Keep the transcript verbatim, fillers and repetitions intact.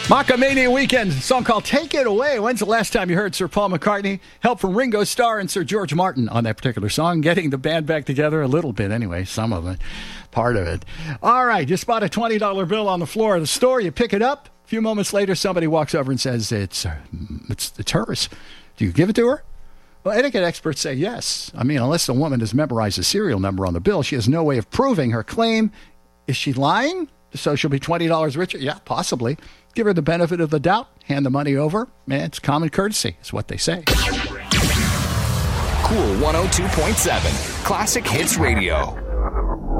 Macamania Weekend, a song called Take It Away. When's the last time you heard Sir Paul McCartney? Help from Ringo Starr and Sir George Martin on that particular song, getting the band back together a little bit anyway, some of it, part of it. All right, you spot a twenty dollar bill on the floor of the store, you pick it up. A few moments later, somebody walks over and says, it's, uh, it's, it's hers. Do you give it to her? Well, etiquette experts say yes. I mean, unless the woman has memorized the serial number on the bill, she has no way of proving her claim. Is she lying? So she'll be twenty dollars richer? Yeah, possibly. Give her the benefit of the doubt. Hand the money over. Man, it's common courtesy, is what they say. Cool one oh two point seven. Classic Hits Radio.